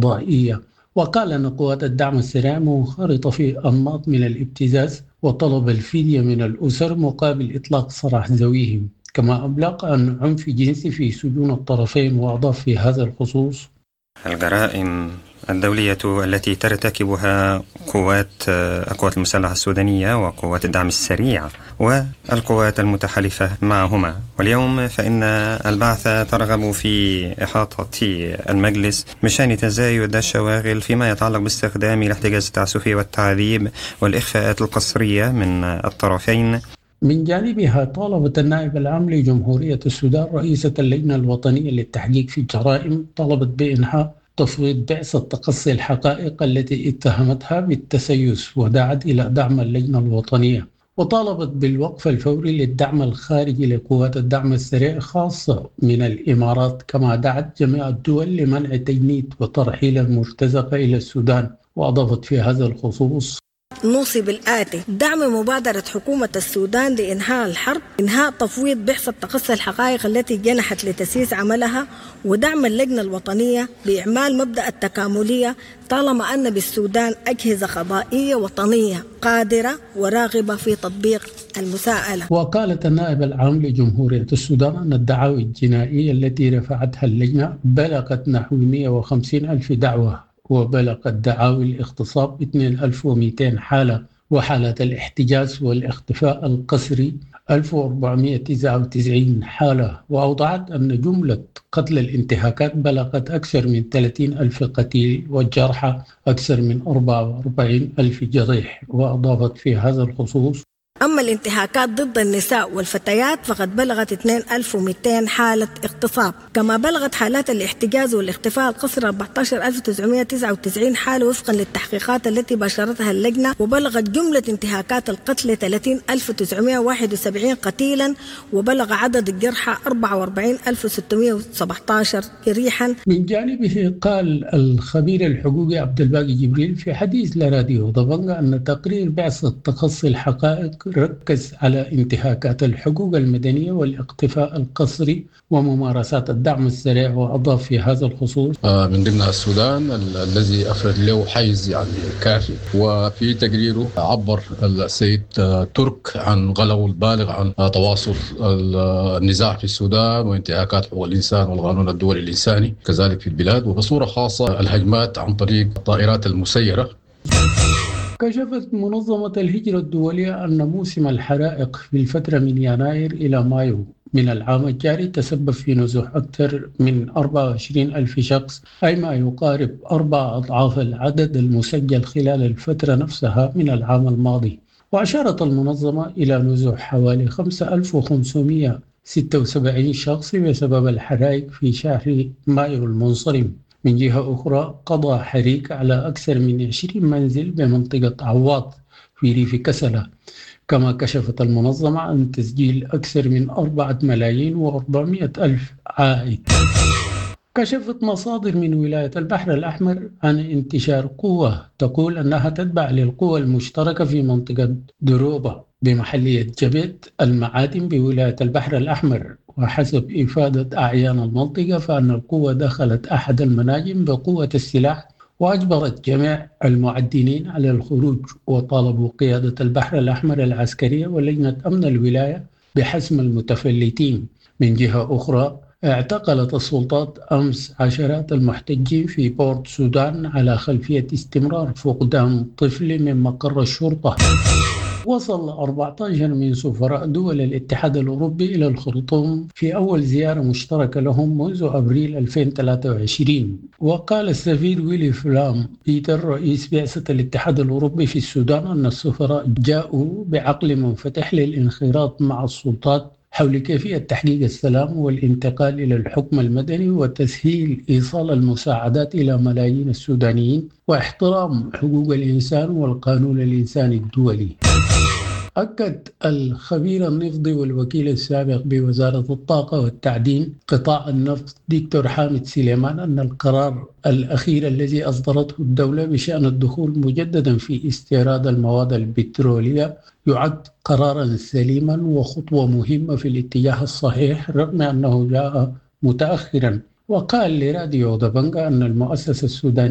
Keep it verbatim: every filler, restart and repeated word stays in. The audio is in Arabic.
قضائية. وقال أن قوات الدعم السريع منخرطة في أنماط من الابتزاز، وطلب الفدية من الأسر مقابل إطلاق سراح ذويهم. كما أبلغ أن عنف جنسي في سجون الطرفين، وأضاف في هذا الخصوص: الجرائم الدولية التي ترتكبها قوات القوات المسلحة السودانية وقوات الدعم السريع والقوات المتحالفة معهما. واليوم فإن البعثة ترغب في إحاطة المجلس بشأن تزايد الشواغل فيما يتعلق باستخدام الاحتجاز التعسفي والتعذيب والإخفاءات القسرية من الطرفين. من جانبها طالبت النائب العام لجمهورية السودان رئيسة اللجنة الوطنية للتحقيق في الجرائم طلبت بإنهاء تفويض بعثة تقصي الحقائق التي اتهمتها بالتسيس، ودعت إلى دعم اللجنة الوطنية، وطالبت بالوقف الفوري للدعم الخارجي لقوات الدعم السريع خاصة من الإمارات. كما دعت جميع الدول لمنع تجنيد وترحيل المرتزقة إلى السودان. وأضافت في هذا الخصوص: نوصي بالآتي: دعم مبادرة حكومة السودان لإنهاء الحرب، إنهاء تفويض بعثة تقصي الحقائق التي جنحت لتسييس عملها، ودعم اللجنة الوطنية بإعمال مبدأ التكاملية طالما أن بالسودان أجهزة قضائية وطنية قادرة وراغبة في تطبيق المساءلة. وقالت النائب العام لجمهورية السودان أن الدعاوى الجنائية التي رفعتها اللجنة بلغت نحو مئة وخمسين ألف دعوة، وبلغت دعاوى الاغتصاب اثنين آلاف ومئتين حالة، وحالة الاحتجاز والاختفاء القسري ألف وأربعمئة وتسعة وتسعين حالة. وأوضحت أن جملة قتل الانتهاكات بلغت أكثر من ثلاثين ألف قتيل، والجرحى أكثر من أربعة وأربعين ألف جريح. وأضافت في هذا الخصوص: أما الانتهاكات ضد النساء والفتيات فقد بلغت اثنين آلاف ومئتين حالة اغتصاب. كما بلغت حالات الاحتجاز والاختفاء القسري أربعة عشر ألف وتسعمئة وتسعة وتسعين حالة وفقا للتحقيقات التي باشرتها اللجنة. وبلغت جملة انتهاكات القتل ثلاثين ألف وتسعمئة وواحد وسبعين قتيلا، وبلغ عدد الجرحى أربعة وأربعين ألف وستمئة وسبعة عشر جريحا. من جانبه قال الخبير الحقوقي عبد الباقي جبريل في حديث لراديو ضبنجة أن تقرير بعثة تقصي الحقائق ركز على انتهاكات الحقوق المدنية والاقتفاء القسري وممارسات الدعم السريع. وأضاف في هذا الخصوص: من ضمنها السودان الذي أفرد له حيز يعني كافي. وفي تقريره عبر السيد ترك عن غلو البالغ عن تواصل النزاع في السودان وانتهاكات حقوق الإنسان والقانون الدولي الإنساني كذلك في البلاد، وبصورة خاصة الهجمات عن طريق الطائرات المسيرة. كشفت منظمة الهجرة الدولية أن موسم الحرائق في الفترة من يناير إلى مايو من العام الجاري تسبب في نزوح أكثر من أربعة وعشرين ألف شخص، أي ما يقارب أربع أضعاف العدد المسجل خلال الفترة نفسها من العام الماضي. وأشارت المنظمة إلى نزوح حوالي خمسة آلاف وخمسمئة وستة وسبعين شخص بسبب الحرائق في شهر مايو المنصرم. من جهة أخرى قضى حريق على أكثر من عشرين منزل بمنطقة عواط في ريف كسلة. كما كشفت المنظمة عن تسجيل أكثر من أربعة ملايين وأربعمئة ألف عائد. كشفت مصادر من ولاية البحر الأحمر عن انتشار قوة تقول أنها تتبع للقوى المشتركة في منطقة دروبة بمحلية جبت المعادن بولاية البحر الأحمر. وحسب إفادة أعيان المنطقة فإن القوة دخلت أحد المناجم بقوة السلاح، وأجبرت جميع المعدنين على الخروج، وطالبوا قيادة البحر الأحمر العسكرية ولجنة أمن الولاية بحسم المتفلتين. من جهة أخرى اعتقلت السلطات أمس عشرات المحتجين في بورت سودان على خلفية استمرار فقدان طفل من مقر الشرطة. وصل أربعة عشر من سفراء دول الاتحاد الأوروبي إلى الخرطوم في أول زيارة مشتركة لهم منذ أبريل ألفين وثلاثة وعشرين. وقال السفير ويلي فلام بيتر رئيس بعثة الاتحاد الأوروبي في السودان أن السفراء جاءوا بعقل منفتح للانخراط مع السلطات حول كيفية تحقيق السلام والانتقال إلى الحكم المدني وتسهيل إيصال المساعدات إلى ملايين السودانيين واحترام حقوق الإنسان والقانون الإنساني الدولي. أكد الخبير النفطي والوكيل السابق بوزارة الطاقة والتعدين قطاع النفط دكتور حامد سليمان أن القرار الأخير الذي أصدرته الدولة بشأن الدخول مجددا في استيراد المواد البترولية يعد قرارا سليما وخطوة مهمة في الاتجاه الصحيح رغم أنه جاء متأخرا. وقال لراديو ضبنجة أن المؤسسة السودانية